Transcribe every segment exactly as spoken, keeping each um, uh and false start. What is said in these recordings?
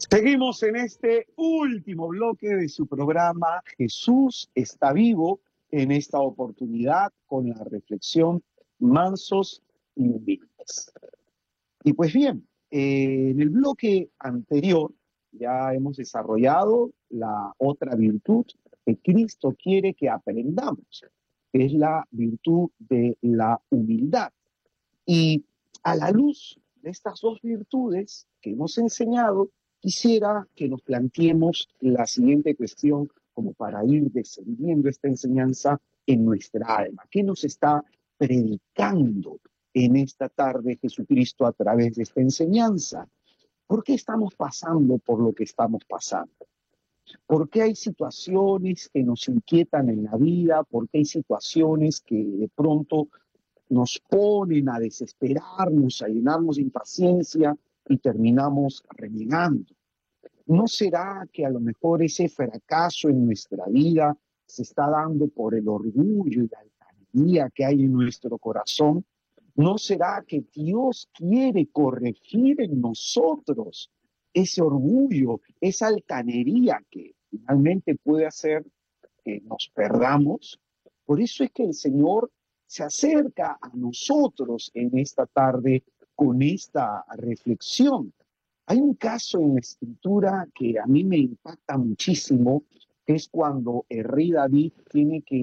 Seguimos en este último bloque de su programa Jesús está vivo, en esta oportunidad con la reflexión mansos y humildes. Y pues bien, eh, en el bloque anterior ya hemos desarrollado la otra virtud que Cristo quiere que aprendamos, que es la virtud de la humildad. Y a la luz de estas dos virtudes que hemos enseñado, quisiera que nos planteemos la siguiente cuestión como para ir descendiendo esta enseñanza en nuestra alma. ¿Qué nos está predicando en esta tarde Jesucristo a través de esta enseñanza? ¿Por qué estamos pasando por lo que estamos pasando? ¿Por qué hay situaciones que nos inquietan en la vida? ¿Por qué hay situaciones que de pronto nos ponen a desesperarnos, a llenarnos de impaciencia y terminamos renegando? ¿No será que a lo mejor ese fracaso en nuestra vida se está dando por el orgullo y la altanería que hay en nuestro corazón? ¿No será que Dios quiere corregir en nosotros ese orgullo, esa altanería que finalmente puede hacer que nos perdamos? Por eso es que el Señor se acerca a nosotros en esta tarde con esta reflexión. Hay un caso en la Escritura que a mí me impacta muchísimo, que es cuando el rey David tiene que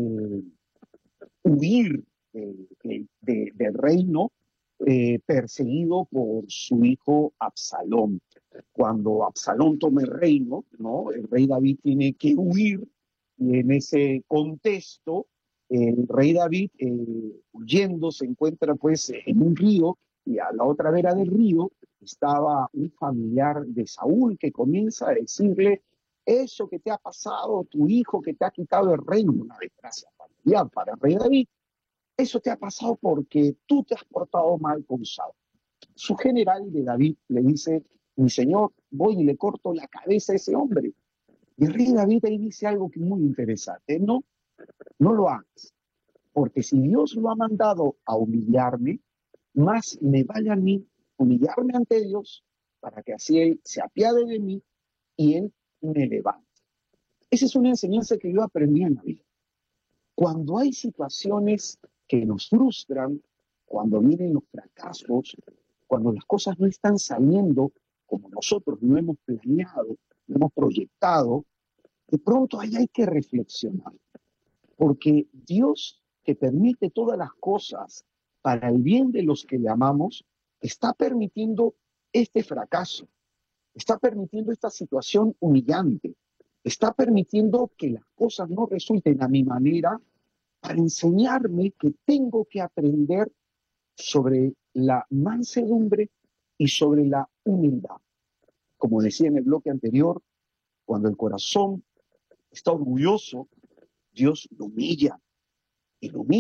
huir de, de, de, del reino eh, perseguido por su hijo Absalón. Cuando Absalón toma el reino, ¿no? El rey David tiene que huir y en ese contexto el rey David eh, huyendo se encuentra pues en un río y a la otra vera del río estaba un familiar de Saúl que comienza a decirle: eso que te ha pasado, tu hijo que te ha quitado el reino, una desgracia familiar para el rey David, eso te ha pasado porque tú te has portado mal con Saúl. Su general de David le dice: mi señor, voy y le corto la cabeza a ese hombre. Y el rey David ahí dice algo que es muy interesante: no, no lo hagas, porque si Dios lo ha mandado a humillarme, más me vale a mí humillarme ante Dios para que así Él se apiade de mí y Él me levante. Esa es una enseñanza que yo aprendí en la vida. Cuando hay situaciones que nos frustran, cuando vienen los fracasos, cuando las cosas no están saliendo como nosotros lo hemos planeado, lo hemos proyectado, de pronto ahí hay que reflexionar, porque Dios, que permite todas las cosas para el bien de los que le amamos, está permitiendo este fracaso, está permitiendo esta situación humillante, está permitiendo que las cosas no resulten a mi manera para enseñarme que tengo que aprender sobre la mansedumbre y sobre la humildad. Como decía en el bloque anterior, cuando el corazón está orgulloso, Dios lo humilla y lo humilla.